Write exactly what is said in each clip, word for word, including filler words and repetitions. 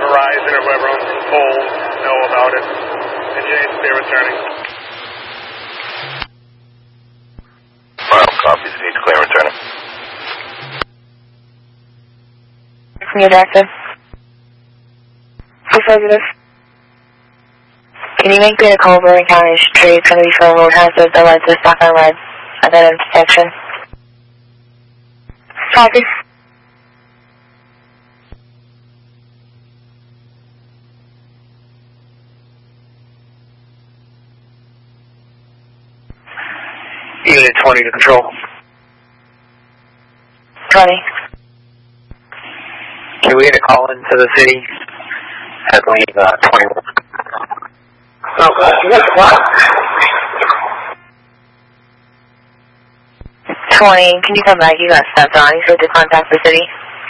Verizon or whoever owns the pole know about it. And James, they're returning. File copies, need to clear returning. From your director. Who says this? Can you make me a Culver and County Street? It's going to be for a road hazard. The lights are stuck on red. I got intersection. Copy. Unit twenty to control. twenty. Can we get a call into the city? I believe uh, twenty-one. Oh, God. What? twenty, can you come back? You got stepped on. You said to contact the city.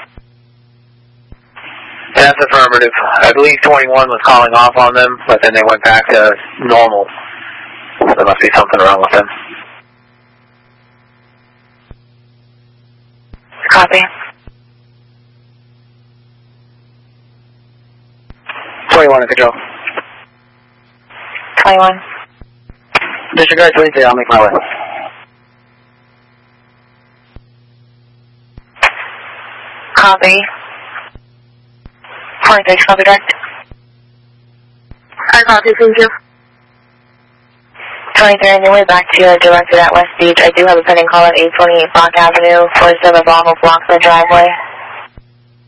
That's affirmative. I believe twenty-one was calling off on them, but then they went back to normal. So there must be something wrong with them. Copy. twenty-one in control. twenty-one. Disregard twenty-three, I'll make my way. Copy. twenty-six, copy direct. I copy, thank you. twenty-three, on your way back to your director at West Beach. I do have a pending call at eight twenty-eight Block Avenue, forty-seven block of blocks the driveway.